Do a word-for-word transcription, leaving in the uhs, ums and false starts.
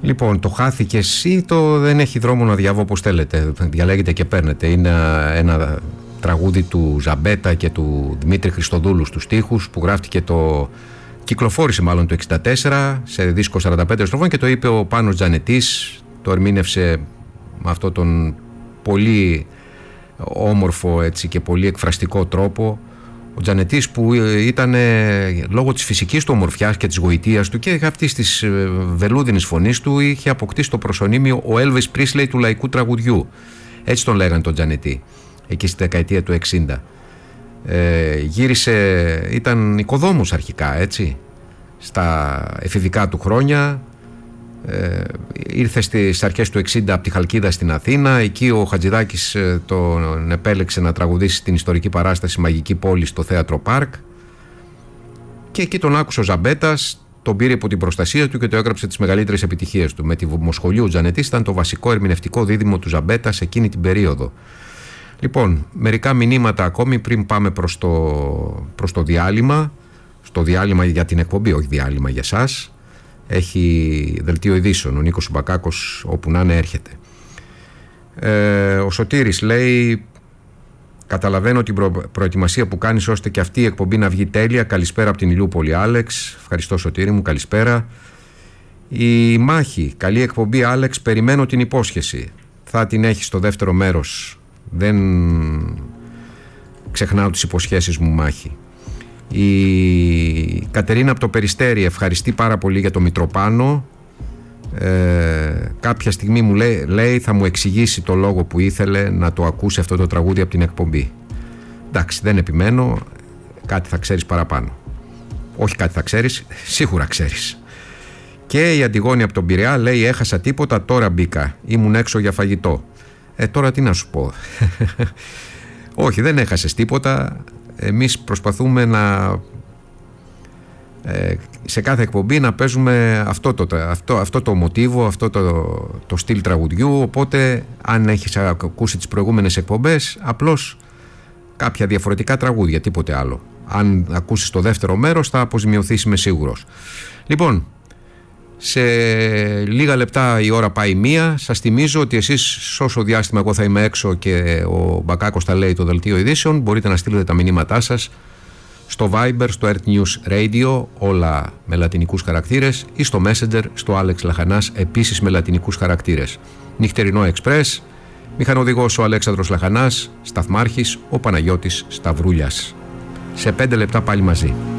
Λοιπόν, το χάθηκες ή το δεν έχει δρόμο να διαβώ, όπως θέλετε. Διαλέγετε και παίρνετε. Είναι ένα τραγούδι του Ζαμπέτα και του Δημήτρη Χριστοδούλου στους στίχους, που γράφτηκε το... κυκλοφόρησε μάλλον το εξήντα τέσσερα σε δίσκο σαράντα πέντε στροφών και το είπε ο Πάνος Τζανετής. Το ερμήνευσε με αυτόν τον πολύ όμορφο, έτσι, και πολύ εκφραστικό τρόπο ο Τζανετής, που ήταν λόγω της φυσικής του ομορφιάς και της γοητείας του και αυτής της βελούδινης φωνής του είχε αποκτήσει το προσωνύμιο ο Elvis Presley του λαϊκού τραγουδιού. Έτσι τον λέγανε τον Τζανετή εκεί στη δεκαετία του εξήντα. Ε, γύρισε, ήταν οικοδόμος αρχικά, έτσι, στα εφηβικά του χρόνια. Ε, ήρθε στις αρχές του εξήντα από τη Χαλκίδα στην Αθήνα. Εκεί ο Χατζηδάκης ε, τον επέλεξε να τραγουδήσει την ιστορική παράσταση Μαγική Πόλη στο Θέατρο Πάρκ, και εκεί τον άκουσε ο Ζαμπέτας, τον πήρε υπό την προστασία του και το έγραψε τις μεγαλύτερες επιτυχίες του. Με τη Βομοσχολίου Τζανετής ήταν το βασικό ερμηνευτικό δίδυμο του Ζαμπέτα σε εκείνη την περίοδο. Λοιπόν, μερικά μηνύματα ακόμη πριν πάμε προς το, προς το διάλειμμα. Στο διάλειμμα για την εκπομπή, όχι διάλειμμα για σας. Έχει δελτίο ειδήσεων, ο Νίκος Μπακάκος όπου να είναι έρχεται. Ε, ο Σωτήρης λέει: καταλαβαίνω την προ, προετοιμασία που κάνεις ώστε και αυτή η εκπομπή να βγει τέλεια. Καλησπέρα από την Ηλιούπολη, Άλεξ. Ευχαριστώ, Σωτήρη μου, καλησπέρα. Η Μάχη: καλή εκπομπή, Άλεξ, περιμένω την υπόσχεση. Θα την έχει στο δεύτερο μέρος. Δεν ξεχνάω τις υποσχέσεις μου, Μάχη. Η Κατερίνα από το Περιστέρι ευχαριστεί πάρα πολύ για το Μητροπάνο. ε, Κάποια στιγμή μου λέει, λέει θα μου εξηγήσει το λόγο που ήθελε να το ακούσει αυτό το τραγούδι από την εκπομπή. Εντάξει, δεν επιμένω. Κάτι θα ξέρεις παραπάνω. Όχι κάτι θα ξέρεις, σίγουρα ξέρεις. Και η Αντιγόνη από τον Πειραιά λέει: έχασα τίποτα, τώρα μπήκα. Ήμουν έξω για φαγητό. Ε, τώρα τι να σου πω. Όχι, δεν έχασες τίποτα. Εμείς προσπαθούμε να ε, σε κάθε εκπομπή να παίζουμε αυτό το, αυτό, αυτό το μοτίβο, αυτό το, το στυλ τραγουδιού. Οπότε αν έχεις ακούσει τις προηγούμενες εκπομπές, απλώς κάποια διαφορετικά τραγούδια, τίποτε άλλο. Αν ακούσεις το δεύτερο μέρος θα αποζημιωθείς, είμαι σίγουρος. Λοιπόν, σε λίγα λεπτά η ώρα πάει μία. Σας θυμίζω ότι εσείς, σε όσο διάστημα εγώ θα είμαι έξω και ο Μπακάκος θα λέει το δελτίο ειδήσεων, μπορείτε να στείλετε τα μηνύματά σας στο Viber, στο Earth News Radio, όλα με λατινικούς χαρακτήρες, ή στο Messenger, στο Alex Λαχανάς, επίσης με λατινικούς χαρακτήρες. Νυχτερινό Εξπρές, μηχανοδηγός ο Αλέξανδρος Λαχανάς, σταθμάρχης ο Παναγιώτης Σταυρούλιας. Σε πέντε λεπτά πάλι μαζί.